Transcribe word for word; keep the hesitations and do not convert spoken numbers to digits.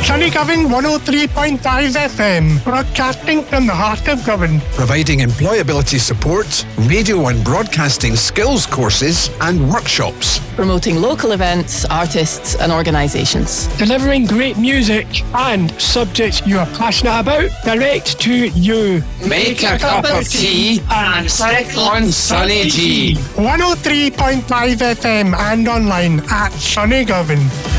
Sunnygovan one oh three point five F M, broadcasting from the heart of Govan. Providing employability support, radio and broadcasting skills courses and workshops. Promoting local events, artists and organisations. Delivering great music and subjects you are passionate about direct to you. Make a cup of tea and sit on Sunny G. one oh three point five F M and online at Sunnygovan.